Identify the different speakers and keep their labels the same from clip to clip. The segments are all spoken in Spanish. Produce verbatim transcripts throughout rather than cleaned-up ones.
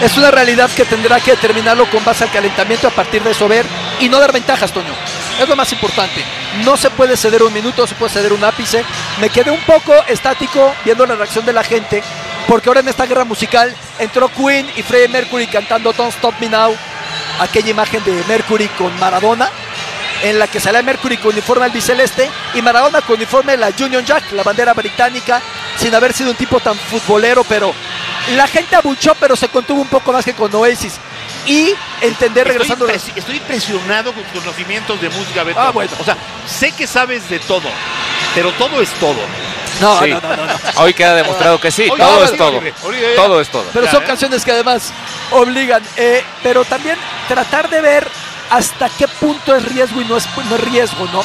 Speaker 1: Es una realidad que tendrá que determinarlo con base al calentamiento, a partir de eso ver y no dar ventajas, Toño. Es lo más importante. No se puede ceder un minuto, se puede ceder un ápice. Me quedé un poco estático viendo la reacción de la gente, porque ahora en esta guerra musical entró Queen y Freddie Mercury cantando Don't Stop Me Now, aquella imagen de Mercury con Maradona, en la que sale Mercury con uniforme albiceleste y Maradona con uniforme de la Union Jack, la bandera británica, sin haber sido un tipo tan futbolero, pero la gente abuchó, pero se contuvo un poco más que con Oasis. Y entender,
Speaker 2: estoy
Speaker 1: regresando...
Speaker 2: Impres- estoy impresionado con tus conocimientos de música, Beto.
Speaker 1: Ah, bueno.
Speaker 2: O sea, sé que sabes de todo, pero todo es todo.
Speaker 1: No,
Speaker 3: Sí.
Speaker 1: no, no, no, no.
Speaker 3: Hoy queda demostrado que sí,
Speaker 2: Oye,
Speaker 3: todo
Speaker 2: ahora
Speaker 3: es
Speaker 2: sí,
Speaker 3: todo.
Speaker 2: Oliver, Oliver,
Speaker 3: Todo es todo.
Speaker 1: Pero
Speaker 2: Ya,
Speaker 1: son
Speaker 2: ¿eh?
Speaker 1: canciones que además obligan. Eh, pero también tratar de ver hasta qué punto es riesgo y no es, no es riesgo, ¿no?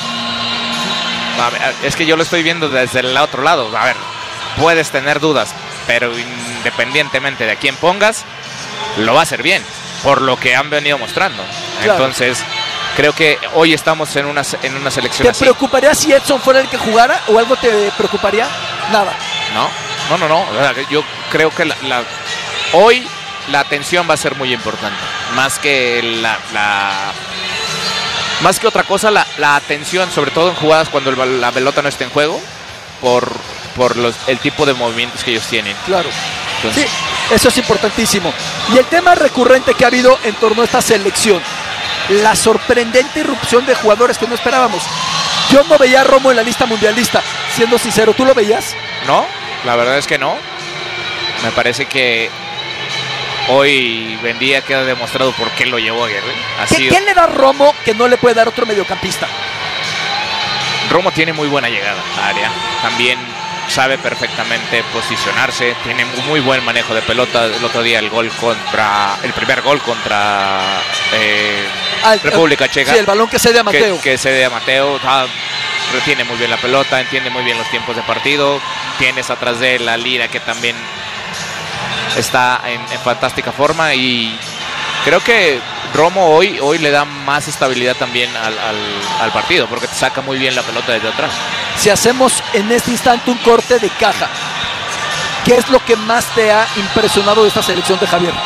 Speaker 3: A ver, es que yo lo estoy viendo desde el otro lado. A ver, puedes tener dudas, pero independientemente de a quién pongas, lo va a hacer bien, por lo que han venido mostrando.
Speaker 1: Claro.
Speaker 3: Entonces, creo que hoy estamos en una, en una selección
Speaker 1: ¿Te
Speaker 3: así.
Speaker 1: preocuparía si Edson fuera el que jugara o algo te preocuparía? Nada.
Speaker 3: No, no, no, no. O sea, yo creo que la, la- hoy la atención va a ser muy importante. Más que la, la- más que otra cosa, la, la atención, sobre todo en jugadas cuando el bal- la pelota no está en juego, por, por los, el tipo de movimientos que ellos tienen.
Speaker 1: Claro.
Speaker 3: Entonces,
Speaker 1: Sí, eso es importantísimo. Y el tema recurrente que ha habido en torno a esta selección, la sorprendente irrupción de jugadores que no esperábamos. Yo no veía a Romo en la lista mundialista, siendo sincero, ¿tú lo veías?
Speaker 3: no, la verdad es que no. Me parece que hoy Buendía queda demostrado por qué lo llevó Aguirre. Ha
Speaker 1: ¿Qué,
Speaker 3: sido-
Speaker 1: ¿Qué le da a Romo que no le puede dar otro mediocampista?
Speaker 3: Romo tiene muy buena llegada a área. También sabe perfectamente posicionarse. Tiene muy buen manejo de pelota. El otro día el gol contra... El primer gol contra eh,
Speaker 1: Ah, el-
Speaker 3: República Checa.
Speaker 1: Sí, el balón que cede a Mateo.
Speaker 3: Que, que cede a Mateo. Ah, retiene muy bien la pelota. Entiende muy bien los tiempos de partido. Tienes atrás de él a Lira, que también está en, en fantástica forma. Y creo que Romo hoy, hoy le da más estabilidad también al, al, al partido, porque te saca muy bien la pelota desde atrás.
Speaker 1: Si hacemos en este instante un corte de caja, ¿qué es lo que más te ha impresionado de esta selección de Javier?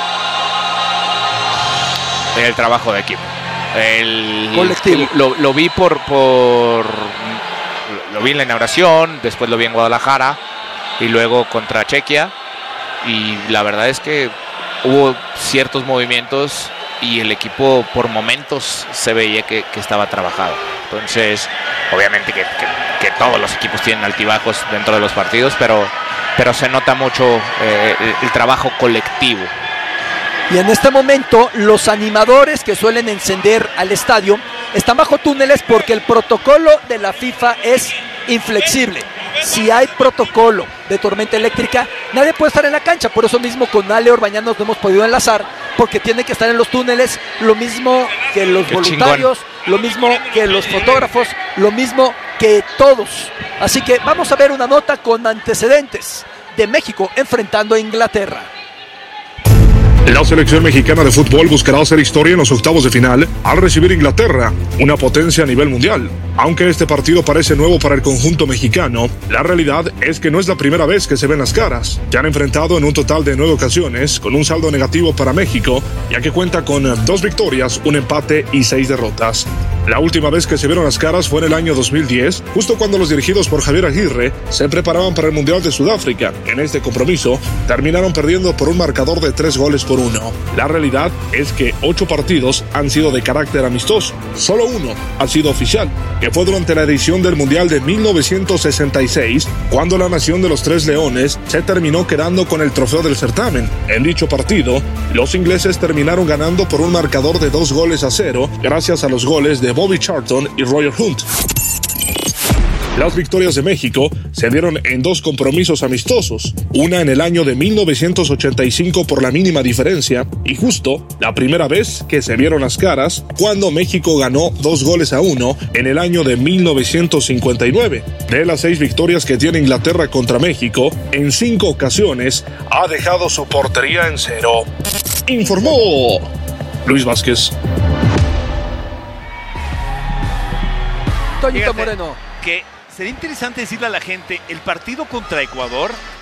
Speaker 3: El trabajo de equipo. El
Speaker 1: Colectivo.
Speaker 3: Lo, lo vi por, por lo vi en la inauguración, después lo vi en Guadalajara y luego contra Chequia, y la verdad es que hubo ciertos movimientos y el equipo por momentos se veía que, que estaba trabajado. Entonces, obviamente que, que, que todos los equipos tienen altibajos dentro de los partidos, pero, pero se nota mucho eh, el, el trabajo colectivo.
Speaker 1: Y en este momento los animadores que suelen encender al estadio están bajo túneles porque el protocolo de la FIFA es inflexible. Si hay protocolo de tormenta eléctrica, nadie puede estar en la cancha. Por eso mismo con Ale Orbañanos nos hemos podido enlazar, porque tiene que estar en los túneles, lo mismo que los
Speaker 3: Qué
Speaker 1: voluntarios, lo mismo que los fotógrafos, lo mismo que todos. Así que vamos a ver una nota con antecedentes de México enfrentando a Inglaterra.
Speaker 4: La selección mexicana de fútbol buscará hacer historia en los octavos de final al recibir Inglaterra, una potencia a nivel mundial. Aunque este partido parece nuevo para el conjunto mexicano, la realidad es que no es la primera vez que se ven las caras. Se han enfrentado en un total de nueve ocasiones, con un saldo negativo para México, ya que cuenta con dos victorias, un empate y seis derrotas. La última vez que se vieron las caras fue en el año dos mil diez, justo cuando los dirigidos por Javier Aguirre se preparaban para el Mundial de Sudáfrica. En este compromiso, terminaron perdiendo por un marcador de tres goles por uno. La realidad es que ocho partidos han sido de carácter amistoso. Solo uno ha sido oficial, que fue durante la edición del Mundial de mil novecientos sesenta y seis, cuando la nación de los Tres Leones se terminó quedando con el trofeo del certamen. En dicho partido, los ingleses terminaron ganando por un marcador de dos goles a cero, gracias a los goles de Bobby Charlton y Roger Hunt. Las victorias de México se dieron en dos compromisos amistosos, una en el año de mil novecientos ochenta y cinco por la mínima diferencia, y justo la primera vez que se vieron las caras cuando México ganó dos goles a uno en el año de mil novecientos cincuenta y nueve. De las seis victorias que tiene Inglaterra contra México, en cinco ocasiones ha dejado su portería en cero. Informó Luis Vázquez.
Speaker 1: Toñito
Speaker 2: Fíjate
Speaker 1: Moreno.
Speaker 2: que sería interesante decirle a la gente, el partido contra Ecuador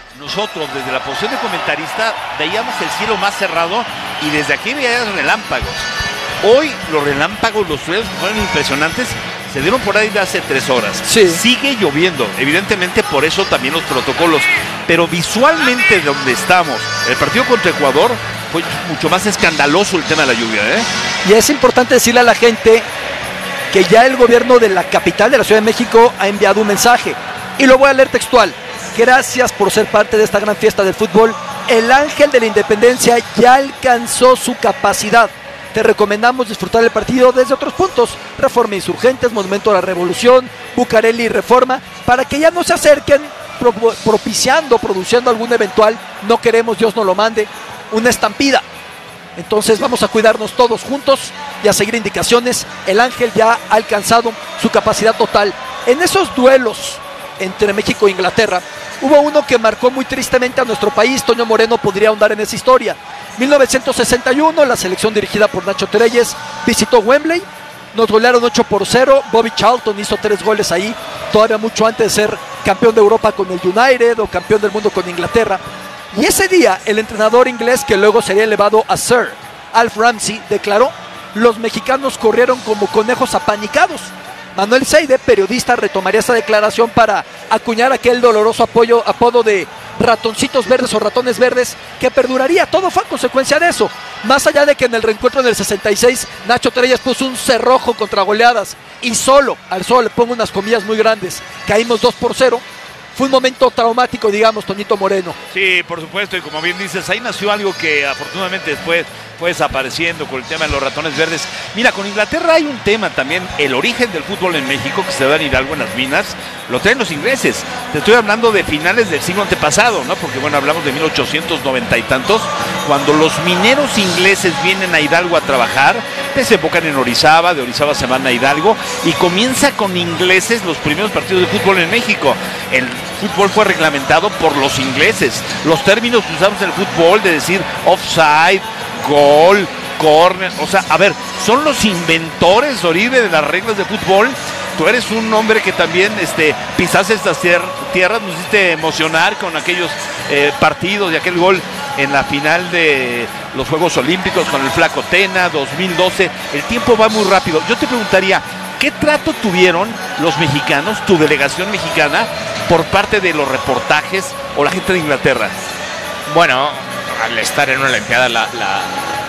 Speaker 2: nosotros desde la posición de comentarista veíamos el cielo más cerrado y desde aquí veías relámpagos. Hoy los relámpagos, los truenos fueron impresionantes, se dieron por ahí de hace tres horas.
Speaker 1: Sí.
Speaker 2: Sigue lloviendo, evidentemente por eso también los protocolos, pero visualmente donde estamos, el partido contra Ecuador fue mucho más escandaloso el tema de la lluvia, ¿eh?
Speaker 1: Y es importante decirle a la gente que ya el gobierno de la capital de la Ciudad de México ha enviado un mensaje, y lo voy a leer textual. Gracias por ser parte de esta gran fiesta del fútbol. El Ángel de la Independencia ya alcanzó su capacidad. Te recomendamos disfrutar el partido desde otros puntos: Reforma Insurgentes, Monumento a la Revolución, Bucareli y Reforma, para que ya no se acerquen pro propiciando, produciendo algún eventual, no queremos, Dios no lo mande, una estampida. Entonces vamos a cuidarnos todos juntos y a seguir indicaciones. El Ángel ya ha alcanzado su capacidad total. En esos duelos entre México e Inglaterra, hubo uno que marcó muy tristemente a nuestro país. Toño Moreno podría ahondar en esa historia. mil novecientos sesenta y uno, la selección dirigida por Nacho Treyes visitó Wembley, nos golearon ocho por cero, Bobby Charlton hizo tres goles ahí, todavía mucho antes de ser campeón de Europa con el United o campeón del mundo con Inglaterra. Y ese día el entrenador inglés, que luego sería elevado a Sir, Alf Ramsey, declaró: los mexicanos corrieron como conejos apanicados. Manuel Seide, periodista, retomaría esa declaración para acuñar aquel doloroso apoyo, apodo de ratoncitos verdes o ratones verdes, que perduraría. Todo fue a consecuencia de eso. Más allá de que en el reencuentro del sesenta y seis Nacho Treyes puso un cerrojo contra goleadas y solo, al solo le pongo unas comillas muy grandes, caímos dos por cero. Fue un momento traumático, digamos, Toñito Moreno.
Speaker 2: Sí, por supuesto, y como bien dices, ahí nació algo que afortunadamente después fue desapareciendo con el tema de los ratones verdes. Mira, con Inglaterra hay un tema también, el origen del fútbol en México, que se da en Hidalgo, en las minas, lo traen los ingleses. Te estoy hablando de finales del siglo antepasado, ¿no? Porque bueno, hablamos de mil ochocientos noventa y tantos, cuando los mineros ingleses vienen a Hidalgo a trabajar, desembocan en Orizaba, de Orizaba se van a Hidalgo, y comienza con ingleses los primeros partidos de fútbol en México. El fútbol fue reglamentado por los ingleses. Los términos que usamos en el fútbol, de decir offside, gol, corner, o sea, a ver, son los inventores, Oribe, de las reglas de fútbol. Tú eres un hombre que también este, pisaste estas tier tierras, nos hiciste emocionar con aquellos eh, partidos y aquel gol en la final de los Juegos Olímpicos con el Flaco Tena, dos mil doce. El tiempo va muy rápido. Yo te preguntaría, ¿qué trato tuvieron los mexicanos, tu delegación mexicana, por parte de los reportajes o la gente de Inglaterra?
Speaker 3: Bueno, al estar en una Olimpiada, la, la,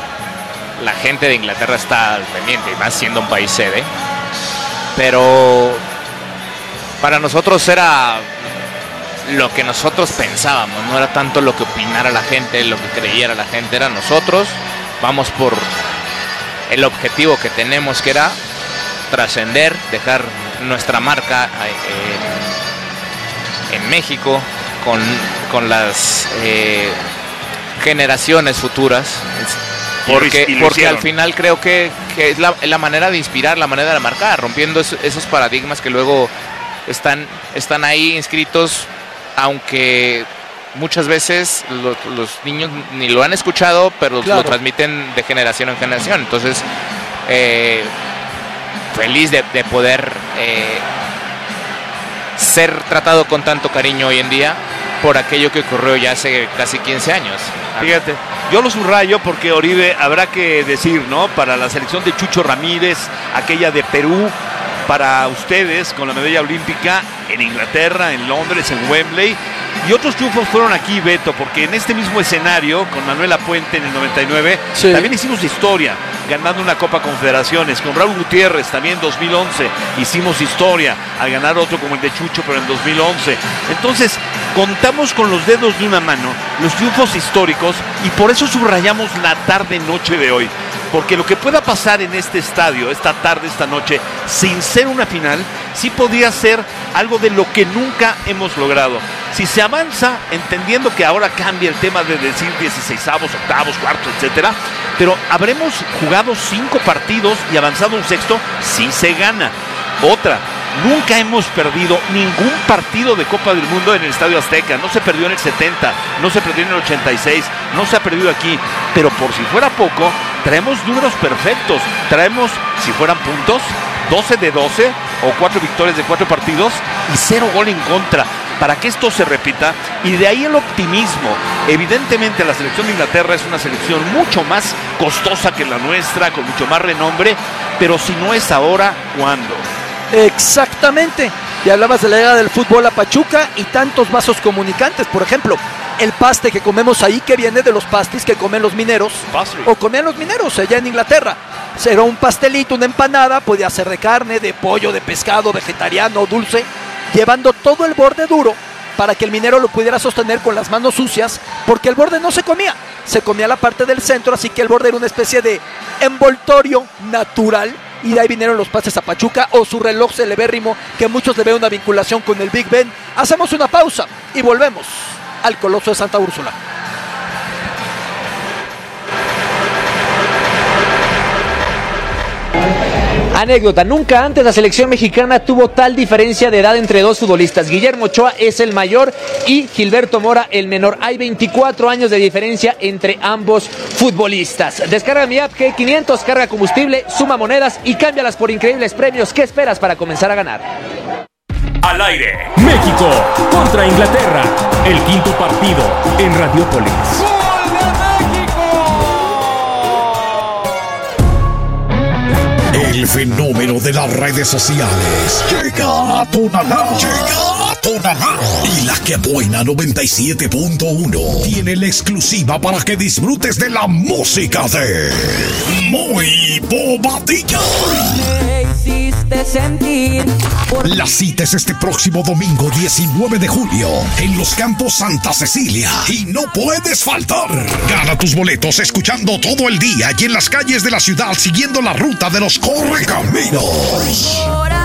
Speaker 3: la gente de Inglaterra está al pendiente, más siendo un país sede. Pero para nosotros era lo que nosotros pensábamos, no era tanto lo que opinara la gente, lo que creyera la gente, era nosotros. Vamos por el objetivo que tenemos, que era trascender, dejar nuestra marca en, en México con, con las eh, generaciones futuras, porque, porque al final creo que, que es la, la manera de inspirar, la manera de marcar, rompiendo es, esos paradigmas que luego están, están ahí inscritos, aunque muchas veces lo, los niños ni lo han escuchado, pero claro, lo transmiten de generación en generación. Entonces eh, feliz de, de poder eh, ser tratado con tanto cariño hoy en día por aquello que ocurrió ya hace casi quince años.
Speaker 2: Fíjate, yo lo subrayo porque, Oribe, habrá que decir, ¿no? Para la selección de Chucho Ramírez, aquella de Perú, para ustedes con la medalla olímpica en Inglaterra, en Londres, en Wembley, y otros triunfos fueron aquí, Beto, porque en este mismo escenario, con Manuela Puente en el noventa y nueve, sí, también hicimos historia, ganando una Copa Confederaciones. Con Raúl Gutiérrez también en dos mil once hicimos historia al ganar otro como el de Chucho, pero en dos mil once. Entonces, contamos con los dedos de una mano los triunfos históricos, y por eso subrayamos la tarde-noche de hoy. Porque lo que pueda pasar en este estadio, esta tarde, esta noche, sin ser una final, sí podría ser algo de lo que nunca hemos logrado. Si se avanza, entendiendo que ahora cambia el tema de decir dieciseisavos, octavos, cuartos, etcétera, pero habremos jugado cinco partidos y avanzado un sexto si se gana. Otra, nunca hemos perdido ningún partido de Copa del Mundo en el Estadio Azteca. No se perdió en el setenta, no se perdió en el ochenta y seis, no se ha perdido aquí. Pero por si fuera poco, traemos números perfectos. Traemos, si fueran puntos, doce de doce o cuatro victorias de cuatro partidos y cero gol en contra. Para que esto se repita, Y de ahí el optimismo. Evidentemente la selección de Inglaterra es una selección mucho más costosa que la nuestra, con mucho más renombre, pero si no es ahora, ¿cuándo?
Speaker 1: Exactamente. Y hablabas de la era del fútbol a Pachuca y tantos vasos comunicantes. Por ejemplo, el paste que comemos ahí, que viene de los pastis que comen los mineros,
Speaker 2: Pastry.
Speaker 1: o comían los mineros allá en Inglaterra. Era un pastelito, una empanada, podía ser de carne, de pollo, de pescado, vegetariano, dulce, llevando todo el borde duro para que el minero lo pudiera sostener con las manos sucias, porque el borde no se comía, se comía la parte del centro, así que el borde era una especie de envoltorio natural. Y de ahí vinieron los pastes a Pachuca, o su reloj celebérrimo, que muchos le ven una vinculación con el Big Ben. Hacemos una pausa y volvemos al Coloso de Santa Úrsula.
Speaker 5: Anécdota, nunca antes la selección mexicana tuvo tal diferencia de edad entre dos futbolistas. Guillermo Ochoa es el mayor y Gilberto Mora el menor. Hay veinticuatro años de diferencia entre ambos futbolistas. Descarga mi app G quinientos, carga combustible, suma monedas y cámbialas por increíbles premios. ¿Qué esperas para comenzar a ganar?
Speaker 6: Al aire, México contra Inglaterra, el quinto partido en Radiópolis.
Speaker 7: El fenómeno de las redes sociales llega a Tonalá. Llega a Tonalá. Y la que buena noventa y siete punto uno tiene la exclusiva para que disfrutes de la música de Muy Bobadilla. Sentir por... La cita es este próximo domingo diecinueve de julio en los Campos Santa Cecilia y no puedes faltar. Gana tus boletos escuchando todo el día y en las calles de la ciudad siguiendo la ruta de los Correcaminos.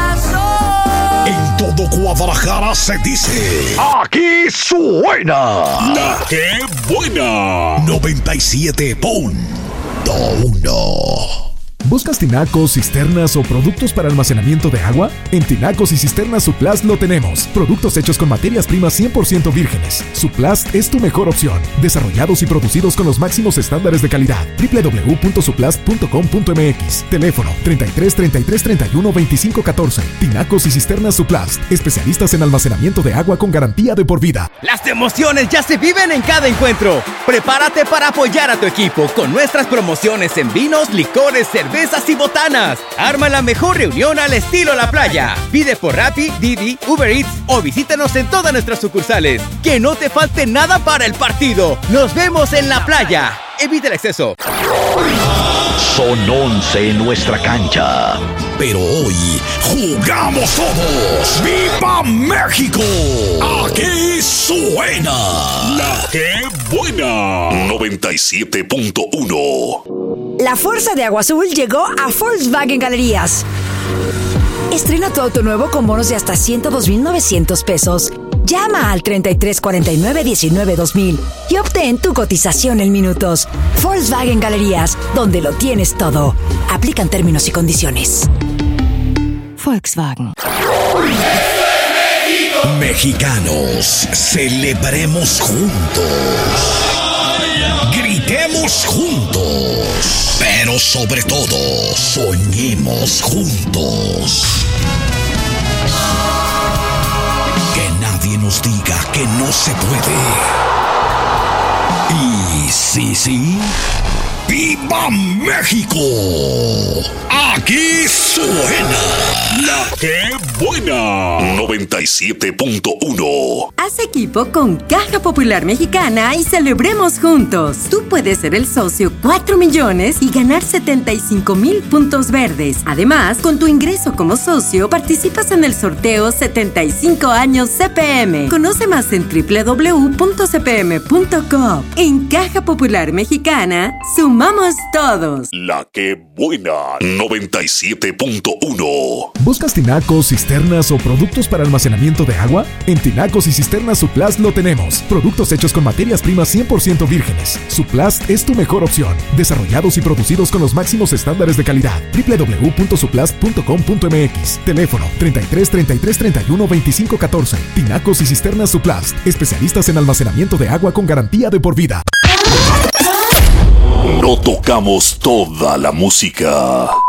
Speaker 7: En todo Guadalajara se dice: aquí suena La Que Buena noventa y siete punto uno.
Speaker 8: ¿Buscas tinacos, cisternas o productos para almacenamiento de agua? En Tinacos y Cisternas Suplast lo tenemos. Productos hechos con materias primas cien por ciento vírgenes. Suplast es tu mejor opción. Desarrollados y producidos con los máximos estándares de calidad. doble u doble u doble u punto suplast punto com punto m x. Teléfono treinta y tres, treinta y tres, treinta y uno, veinticinco, catorce. Tinacos y Cisternas Suplast. Especialistas en almacenamiento de agua con garantía de por vida.
Speaker 9: Las emociones ya se viven en cada encuentro. Prepárate para apoyar a tu equipo con nuestras promociones en vinos, licores, cervezas y botanas. Arma la mejor reunión al estilo La Playa. Pide por Rappi, Didi, Uber Eats o visítanos en todas nuestras sucursales. Que no te falte nada para el partido. Nos vemos en La Playa. Evita el exceso.
Speaker 7: Son once en nuestra cancha, pero hoy jugamos todos. ¡Viva México! Aquí suena La Que Buena noventa y siete punto uno.
Speaker 10: La fuerza de Agua Azul llegó a Volkswagen Galerías. Estrena tu auto nuevo con bonos de hasta ciento dos mil novecientos pesos. Llama al treinta y tres, cuarenta y nueve, diecinueve, dos mil y obtén tu cotización en minutos. Volkswagen Galerías, donde lo tienes todo. Aplican términos y condiciones. Volkswagen.
Speaker 7: Mexicanos, celebremos juntos. Gritemos juntos. Pero sobre todo, soñemos juntos. Que nadie nos diga que no se puede. Y sí, sí, ¡viva México! Aquí suena La Que Buena noventa y siete punto uno.
Speaker 11: Haz equipo con Caja Popular Mexicana y celebremos juntos. Tú puedes ser el socio cuatro millones y ganar setenta y cinco mil puntos verdes. Además, con tu ingreso como socio, participas en el sorteo setenta y cinco años C P M. Conoce más en doble u doble u doble u punto c p m punto com. En Caja Popular Mexicana, sumamos todos.
Speaker 7: La Que Buena noventa y siete punto uno.
Speaker 8: ¿Buscas tinacos, cisternas o productos para almacenamiento de agua? En Tinacos y Cisternas Suplast lo tenemos. Productos hechos con materias primas cien por ciento vírgenes. Suplast es tu mejor opción. Desarrollados y producidos con los máximos estándares de calidad. doble u doble u doble u punto suplast punto com punto m x. Teléfono treinta y tres, treinta y tres, treinta y uno, veinticinco, catorce. Tinacos y Cisternas Suplast. Especialistas en almacenamiento de agua con garantía de por vida.
Speaker 7: No tocamos toda la música.